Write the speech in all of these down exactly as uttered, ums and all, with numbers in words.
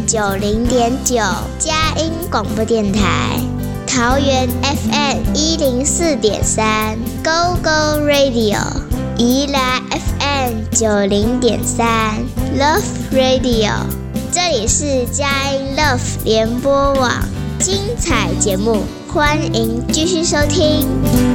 九零点九，佳音广播电台。桃园 F M 一零四点三 ，Go Go Radio。宜兰 F M 九零点三 ，Love Radio。这里是佳音 Love 联播网，精彩节目，欢迎继续收听。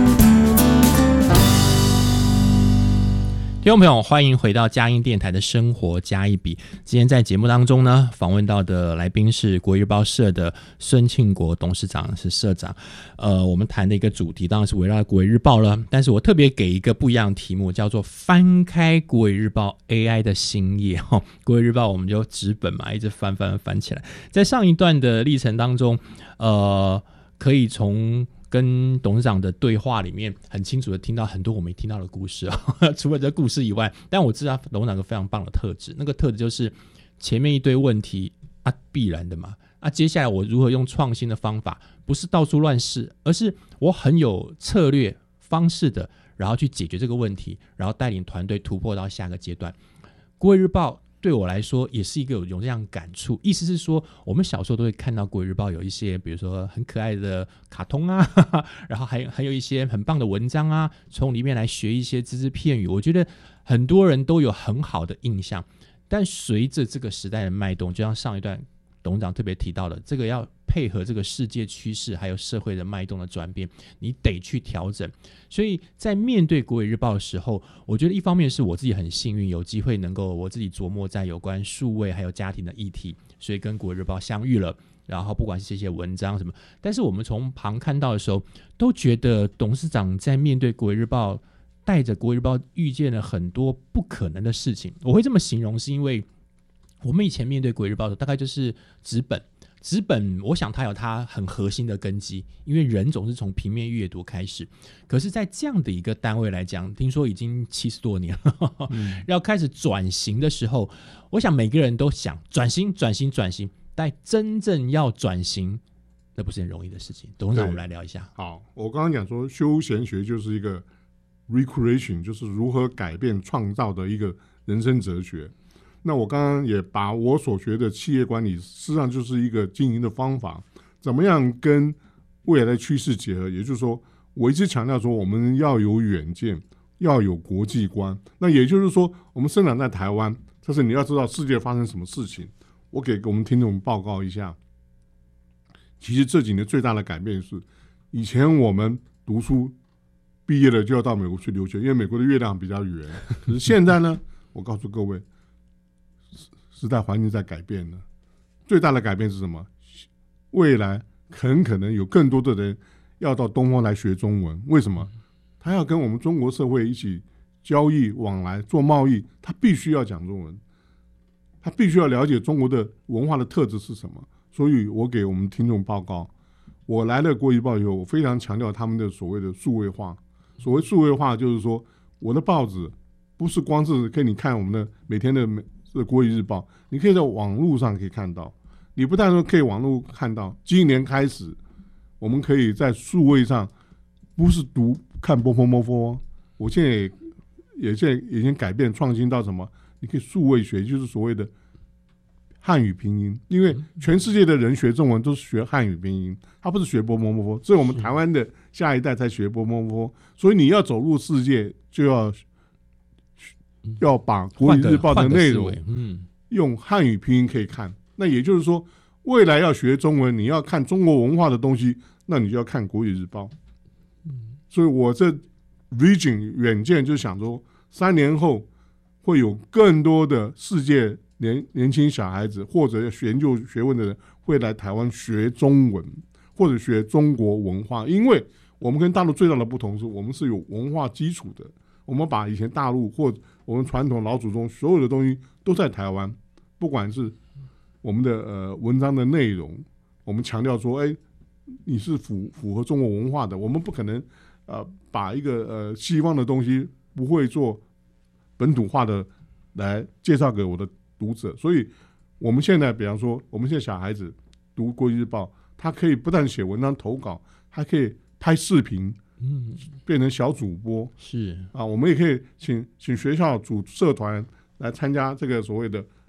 听众朋友，欢迎回到佳音电台的生活加一笔。今天在节目当中呢，访问到的来宾是国语日报社的孙庆国董事长，是社长。呃，我们谈的一个主题当然是围绕国语日报了，但是我特别给一个不一样的题目，叫做翻开国语日报 A I 的新页。哦，国语日报我们就纸本嘛，一直翻翻翻起来。在上一段的历程当中，呃，可以从跟董事长的对话里面很清楚的听到很多我没听到的故事啊，除了这个故事以外，但我知道董事长有个非常棒的特质，那个特质就是前面一堆问题啊，必然的嘛，啊，接下来我如何用创新的方法，不是到处乱试，而是我很有策略方式的，然后去解决这个问题，然后带领团队突破到下个阶段。国语日报对我来说也是一个有这样感触，意思是说我们小时候都会看到国语日报有一些比如说很可爱的卡通啊，哈哈，然后还还有一些很棒的文章啊，从里面来学一些只字片语，我觉得很多人都有很好的印象。但随着这个时代的脉动，就像上一段董事长特别提到的，这个要配合这个世界趋势还有社会的脉动的转变，你得去调整。所以在面对国语日报的时候，我觉得一方面是我自己很幸运有机会能够我自己琢磨在有关数位还有家庭的议题，所以跟国语日报相遇了，然后不管是这些文章什么，但是我们从旁看到的时候都觉得董事长在面对国语日报，带着国语日报遇见了很多不可能的事情。我会这么形容是因为我们以前面对国语日报的大概就是纸本，纸本我想它有它很核心的根基，因为人总是从平面阅读开始，可是在这样的一个单位来讲，听说已经七十多年了，嗯，要开始转型的时候，我想每个人都想转型转型转型，但真正要转型那不是很容易的事情。董事长，我们来聊一下。 好，我刚刚讲说休闲学就是一个 recreation， 就是如何改变创造的一个人生哲学。那我刚刚也把我所学的企业管理，事实上就是一个经营的方法，怎么样跟未来的趋势结合。也就是说，我一直强调说，我们要有远见，要有国际观。那也就是说，我们生长在台湾，但是你要知道世界发生什么事情。我给我们听众报告一下，其实这几年最大的改变是，以前我们读书毕业了就要到美国去留学，因为美国的月亮比较圆。可是现在呢，我告诉各位，时代环境在改变了，最大的改变是什么？未来很可能有更多的人要到东方来学中文。为什么？他要跟我们中国社会一起交易往来做贸易，他必须要讲中文，他必须要了解中国的文化的特质是什么。所以我给我们听众报告，我来了国语报以后，我非常强调他们的所谓的数位化。所谓数位化就是说，我的报纸不是光是给你看我们的每天的这国语日报，你可以在网络上可以看到。你不但说可以网络看到，今年开始我们可以在数位上，不是读看波波波波，我现在 也, 也现在已经改变创新到什么？你可以数位学，就是所谓的汉语拼音。因为全世界的人学中文都是学汉语拼音，他不是学波波波波，只有我们台湾的下一代才学波波波波。所以你要走入世界，就要要把国语日报的内容用汉语拼音可以看。那也就是说，未来要学中文，你要看中国文化的东西，那你就要看国语日报。所以我这 vision 远见就想说，三年后会有更多的世界 年, 年轻小孩子或者研究学问的人会来台湾学中文或者学中国文化。因为我们跟大陆最大的不同是，我们是有文化基础的，我们把以前大陆或我们传统老祖宗所有的东西都在台湾，不管是我们的呃文章的内容，我们强调说，哎，你是符符合中国文化的，我们不可能呃把一个呃西方的东西不会做本土化的来介绍给我的读者。所以我们现在比方说，我们现在小孩子读国语日报，他可以不但写文章投稿，还可以拍视频，嗯，变成小主播。 是啊， 我们也可以请请学校组社团来参加这个所谓的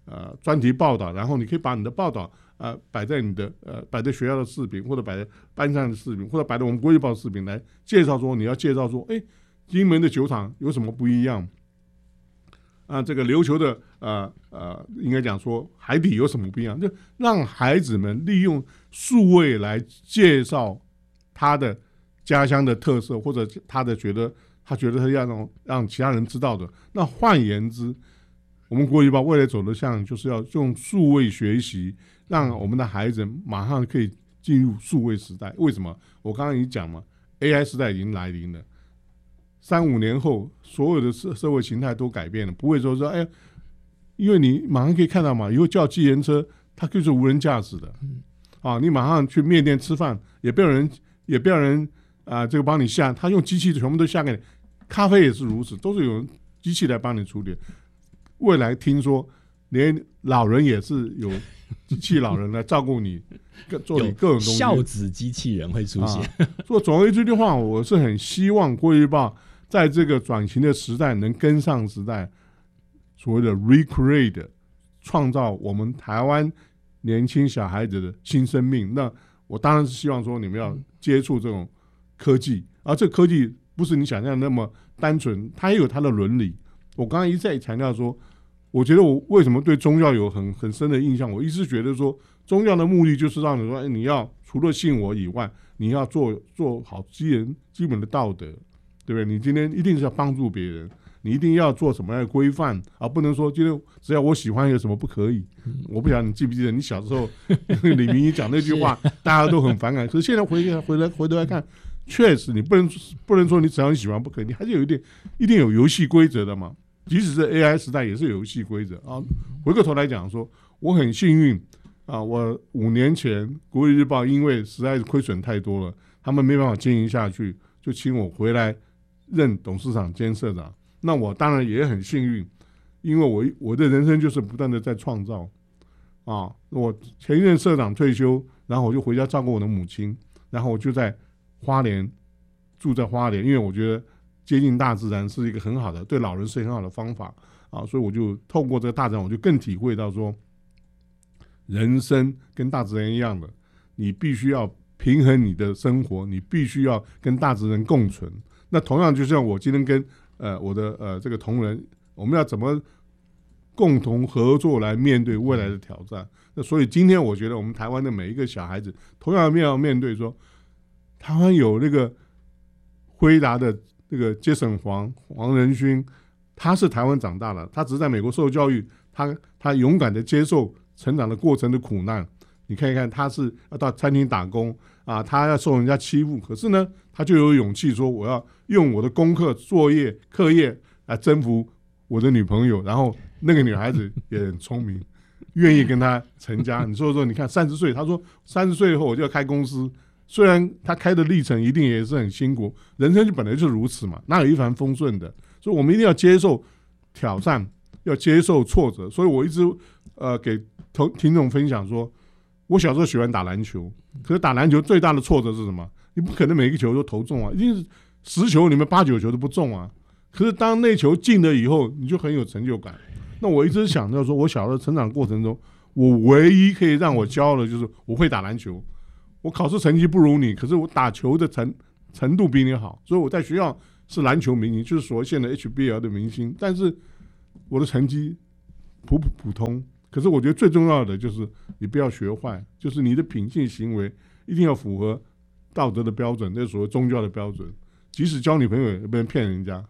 呃专题报道，然后你可以把你的报道呃摆在你的呃摆在学校的视频，或者摆在班上的视频，或者摆在我们国语报的视频来介绍说，你要介绍说，哎，金门的酒厂有什么不一样？啊，这个琉球的呃呃，应该讲说海底有什么不一样？就让孩子们利用数位来介绍他的家乡的特色，或者他的觉得他觉得他要让让其他人知道的。那换言之，我们国语报未来走的向就是要用数位学习，让我们的孩子马上可以进入数位时代。为什么？我刚刚已经讲嘛 ，A I 时代已经来临了。三五年后，所有的社社会形态都改变了，不会说说哎，因为你马上可以看到嘛，以后叫计程车，它就是无人驾驶的，啊，你马上去面店吃饭，也不要人，也不要人啊、呃，这个帮你下，他用机器全部都下给你，咖啡也是如此，都是有机器来帮你处理。未来听说连老人也是有机器老人来照顾你，做你各种东西， 孝子机器人会出现。 啊、所以总而言之，这句话我是很希望国语报在这个转型的时代能跟上时代，所谓的 recreate 创造我们台湾年轻小孩子的新生命。那我当然是希望说你们要接触这种科技，而这个科技不是你想象那么单纯，它也有它的伦理。我刚刚一再强调说，我觉得我为什么对宗教有很很深的印象，我一直觉得说宗教的目的就是让你说，哎，你要除了信我以外，你要做做好基人基本的道德，对不对？你今天一定是要帮助别人，你一定要做什么样的规范，而不能说今天只要我喜欢有什么不可以。嗯、我不晓得你记不记得你小时候李明一讲那句话，大家都很反感。可是现在回回来回头来看，确实你不能不能说你只要你喜欢不可以，你还是有一点一定有游戏规则的嘛。即使是 A I 时代也是有游戏规则啊。回过头来讲说，我很幸运啊，我五年前国语日报因为实在是亏损太多了，他们没办法经营下去，就请我回来任董事长兼社长。那我当然也很幸运，因为我我的人生就是不断的在创造啊。我前一任社长退休，然后我就回家照顾我的母亲，然后我就在花莲住在花莲，因为我觉得接近大自然是一个很好的，对老人是很好的方法啊，所以我就透过这个大自然，我就更体会到说，人生跟大自然一样的，你必须要平衡你的生活，你必须要跟大自然共存。那同样就像我今天跟呃我的呃这个同仁，我们要怎么共同合作来面对未来的挑战？那所以今天我觉得我们台湾的每一个小孩子，同样要面对说，台湾有那个辉达的这个接生黄黄仁勋，他是台湾长大的，他只是在美国受教育，他他勇敢的接受成长的过程的苦难。你看一看，他是要到餐厅打工啊，他要受人家欺负，可是呢，他就有勇气说，我要用我的功课、作业、课业来征服我的女朋友，然后那个女孩子也很聪明，愿意跟他成家。你说说，你看三十岁，他说三十岁以后我就要开公司。虽然他开的历程一定也是很辛苦，人生就本来就是如此嘛，哪有一帆风顺的？所以我们一定要接受挑战，要接受挫折。所以我一直呃给听众分享说，我小时候喜欢打篮球，可是打篮球最大的挫折是什么？你不可能每个球都投中啊，一定是十球里面八九球都不中啊。可是当那球进了以后，你就很有成就感。那我一直想到说，我小时候成长过程中，我唯一可以让我骄傲的就是我会打篮球。我考试成绩不如你，可是我打球的程程度比你好，所以我在学校是篮球明星，就是所谓现在 H B L 的明星。但是我的成绩普普普通，可是我觉得最重要的就是你不要学坏，就是你的品性行为一定要符合道德的标准，那所谓宗教的标准。即使交女朋友也不能骗人家。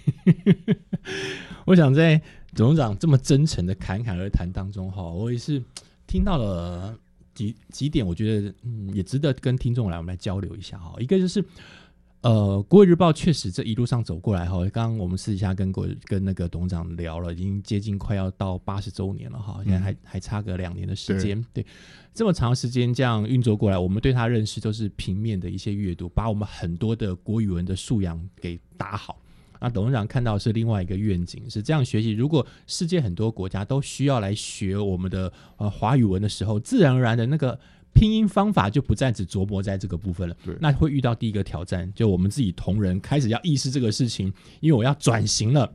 我想在董事长这么真诚的侃侃而谈当中，我也是听到了几几点，我觉得嗯也值得跟听众来我们来交流一下哈。一个就是呃，国语日报确实这一路上走过来哈，刚刚我们私底下跟跟那个董事长聊了，已经接近快要到八十周年了哈，现在还、嗯、还差个两年的时间，对，这么长时间这样运作过来，我们对他认识都是平面的一些阅读，把我们很多的国语文的素养给打好。那董事长看到的是另外一个愿景，是这样学习。如果世界很多国家都需要来学我们的呃华语文的时候，自然而然的那个拼音方法就不再只琢磨在这个部分了。那会遇到第一个挑战，就我们自己同仁开始要意识这个事情，因为我要转型了。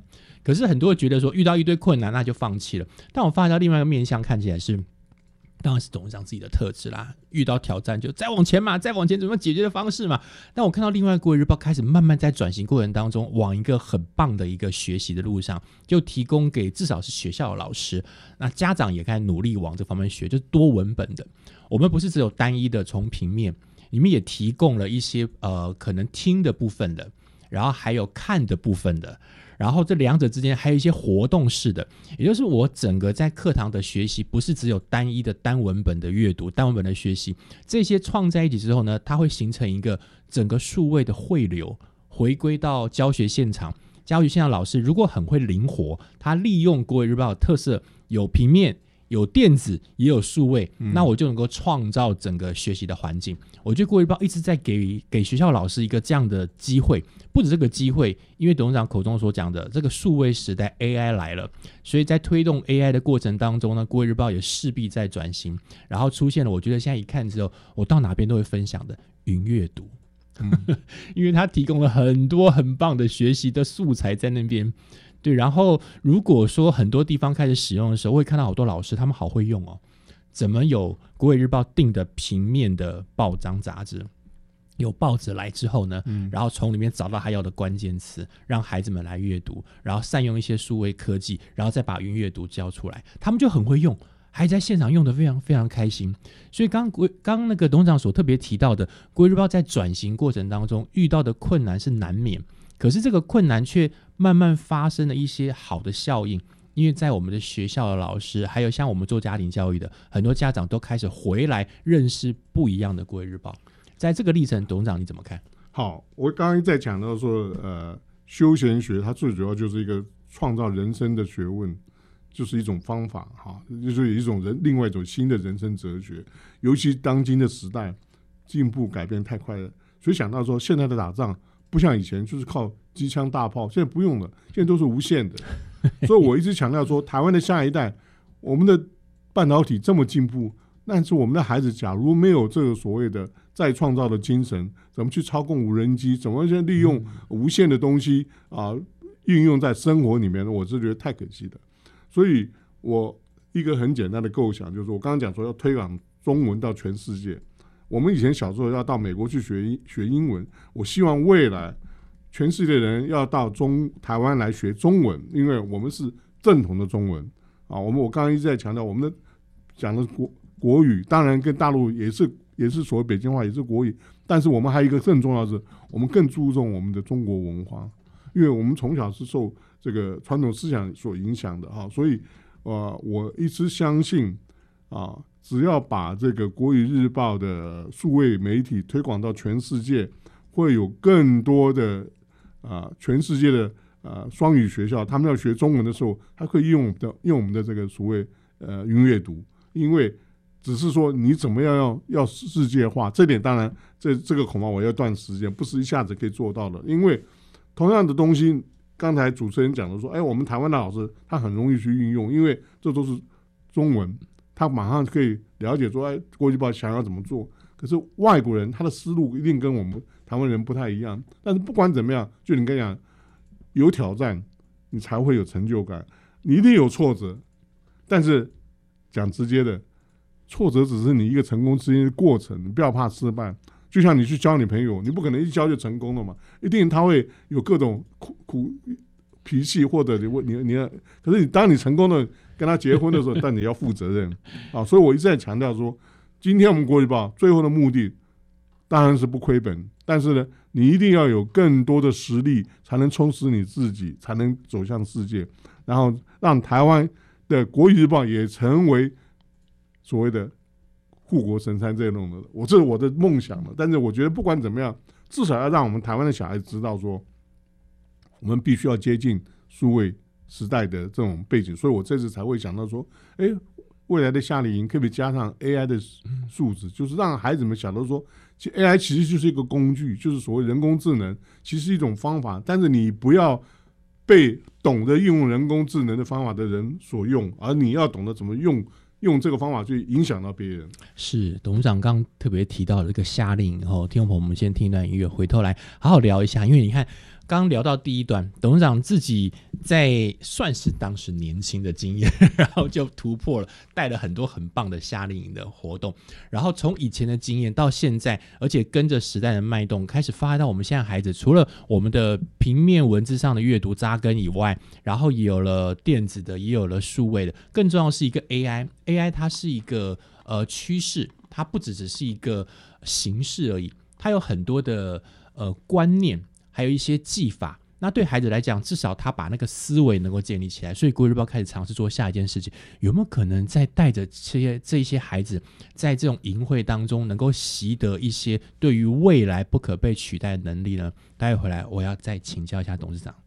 可是很多人觉得说遇到一堆困难那就放弃了，但我发现到另外一个面向看起来是，当然是董事长自己的特质啦，遇到挑战就再往前嘛，再往前怎么解决的方式嘛。但我看到另外国语日报开始慢慢在转型过程当中，往一个很棒的一个学习的路上，就提供给至少是学校的老师，那家长也开始努力往这方面学，就是多文本的。我们不是只有单一的从平面，你们也提供了一些呃可能听的部分的，然后还有看的部分的。然后这两者之间还有一些活动式的，也就是我整个在课堂的学习不是只有单一的单文本的阅读，单文本的学习，这些创在一起之后呢，它会形成一个整个数位的汇流，回归到教学现场。教学现场老师如果很会灵活，他利用国语日报的特色，有平面有电子也有数位、嗯、那我就能够创造整个学习的环境。我觉得国语日报一直在给给学校老师一个这样的机会，不止这个机会，因为董事长口中所讲的这个数位时代 A I 来了，所以在推动 A I 的过程当中呢，国语日报也势必在转型，然后出现了我觉得现在一看之后我到哪边都会分享的云阅读、嗯、因为它提供了很多很棒的学习的素材在那边。对，然后如果说很多地方开始使用的时候，会看到好多老师他们好会用哦，怎么有国语日报订的平面的报章杂志，有报纸来之后呢、嗯、然后从里面找到他要的关键词，让孩子们来阅读，然后善用一些数位科技，然后再把云阅读教出来，他们就很会用，还在现场用得非常非常开心。所以刚刚刚那个董事长所特别提到的，国语日报在转型过程当中遇到的困难是难免，可是这个困难却慢慢发生了一些好的效应，因为在我们的学校的老师，还有像我们做家庭教育的很多家长都开始回来认识不一样的国语日报。在这个历程，董事长你怎么看？ 好，我刚刚在讲到说呃，休闲学它最主要就是一个创造人生的学问，就是一种方法哈，就是一种人另外一种新的人生哲学。尤其当今的时代进步改变太快了，所以想到说现在的打仗不像以前就是靠机枪大炮，现在不用了，现在都是无限的。所以我一直强调说，台湾的下一代，我们的半导体这么进步，但是我们的孩子假如没有这个所谓的再创造的精神，怎么去操控无人机，怎么去利用无限的东西啊、呃，运用在生活里面，我是觉得太可惜了。所以我一个很简单的构想就是我刚刚讲说要推广中文到全世界。我们以前小时候要到美国去学学英文，我希望未来全世界的人要到中台湾来学中文，因为我们是正统的中文啊。我们我刚刚一直在强调，我们的讲的国国语，当然跟大陆也是也是所谓北京话，也是国语，但是我们还有一个更重要的是，我们更注重我们的中国文化，因为我们从小是受这个传统思想所影响的哈，所以呃，我一直相信啊。只要把这个国语日报的数位媒体推广到全世界，会有更多的、呃、全世界的、呃、双语学校，他们要学中文的时候，他可以用的用我们的这个所谓呃云阅读，因为只是说你怎么样要要世界化，这点当然这这个恐怕我要段时间，不是一下子可以做到的。因为同样的东西，刚才主持人讲的说，哎，我们台湾的老师他很容易去运用，因为这都是中文。他马上可以了解说，哎，国际报想要怎么做。可是外国人他的思路一定跟我们台湾人不太一样。但是不管怎么样，就你刚讲，有挑战，你才会有成就感。你一定有挫折，但是讲直接的，挫折只是你一个成功之间的过程，你不要怕失败。就像你去交女朋友，你不可能一交就成功了嘛，一定他会有各种苦苦脾气，或者你你你要，可是你当你成功的跟他结婚的时候，但你要负责任啊！所以我一直在强调说，今天我们国语报最后的目的当然是不亏本，但是呢，你一定要有更多的实力，才能充实你自己，才能走向世界，然后让台湾的国语日报也成为所谓的护国神山这种的。我这是我的梦想了，但是我觉得不管怎么样，至少要让我们台湾的小孩子知道说，我们必须要接近数位时代的这种背景，所以我这次才会想到说，哎，未来的夏令营可不可以加上 A I 的素质，就是让孩子们想到说，其实 A I 其实就是一个工具，就是所谓人工智能，其实是一种方法，但是你不要被懂得运用人工智能的方法的人所用，而你要懂得怎么用用这个方法去影响到别人。 是董事长刚特别提到的这个夏令营，听众朋友们先听一段音乐，回头来好好聊一下。因为你看刚刚聊到第一段，董事长自己在算是当时年轻的经验，然后就突破了，带了很多很棒的夏令营的活动，然后从以前的经验到现在，而且跟着时代的脉动，开始发展到我们现在孩子，除了我们的平面文字上的阅读扎根以外，然后也有了电子的，也有了数位的，更重要的是一个 A I，A I 它是一个呃趋势，它不只只是一个形式而已，它有很多的呃观念。还有一些技法，那对孩子来讲，至少他把那个思维能够建立起来。所以国语日报开始尝试做下一件事情，有没有可能在带着这些这些孩子，在这种营会当中，能够习得一些对于未来不可被取代的能力呢？待会回来，我要再请教一下董事长。